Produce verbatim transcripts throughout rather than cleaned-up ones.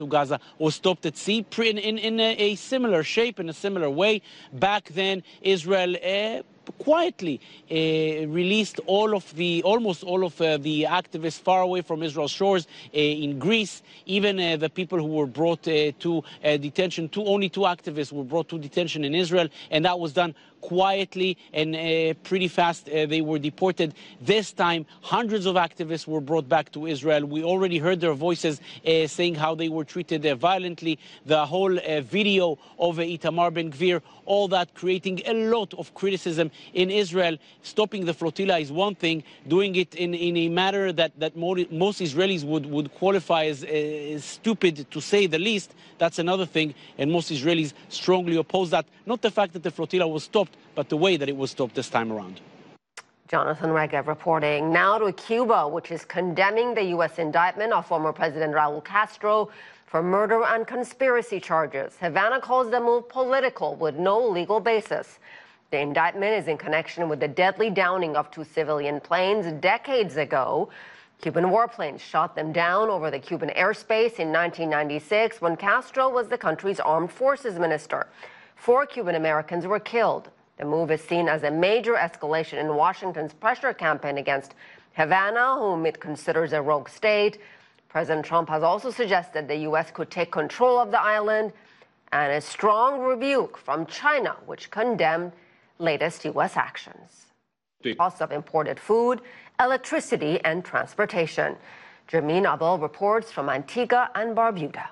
to Gaza was stopped at sea in, in, in a, a similar shape, in a similar way. Back then, Israel uh, quietly uh, released all of the, almost all of uh, the activists far away from Israel's shores uh, in Greece. Even uh, the people who were brought uh, to uh, detention, two, only two activists were brought to detention in Israel, and that was done quietly and uh, pretty fast. Uh, they were deported. This time, hundreds of activists were brought back to Israel. We already heard their voices uh, saying how they were treated uh, violently. The whole uh, video of uh, Itamar Ben-Gvir, all that creating a lot of criticism in Israel. Stopping the flotilla is one thing. Doing it in, in a manner that, that most Israelis would, would qualify as uh, stupid, to say the least, that's another thing. And most Israelis strongly oppose that. Not the fact that the flotilla was stopped, but the way that it was stopped this time around. Jonathan Regev reporting. Now to Cuba, which is condemning the U S indictment of former President Raul Castro for murder and conspiracy charges. Havana calls the move political with no legal basis. The indictment is in connection with the deadly downing of two civilian planes decades ago. Cuban warplanes shot them down over the Cuban airspace in nineteen ninety-six when Castro was the country's armed forces minister. Four Cuban Americans were killed. The move is seen as a major escalation in Washington's pressure campaign against Havana, whom it considers a rogue state. President Trump has also suggested the U S could take control of the island, and a strong rebuke from China, which condemned latest U S actions. Costs of imported food, electricity, and transportation. Jermaine Abel reports from Antigua and Barbuda.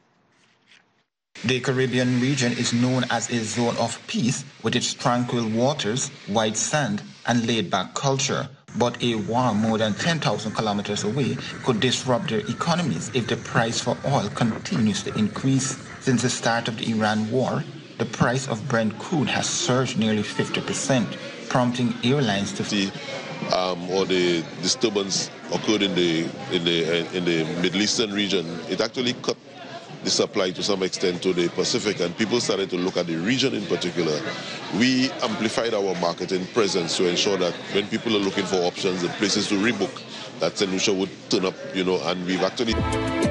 The Caribbean region is known as a zone of peace with its tranquil waters, white sand, and laid-back culture. But a war more than ten thousand kilometers away could disrupt their economies if the price for oil continues to increase. Since the start of the Iran war, the price of Brent crude has surged nearly fifty percent, prompting airlines to see um, or the disturbance occurred in the in the uh, in the Middle Eastern region. It actually cut the supply to some extent to the Pacific, and people started to look at the region in particular. We amplified our marketing presence to ensure that when people are looking for options and places to rebook, that Saint Lucia would turn up, you know, and we've actually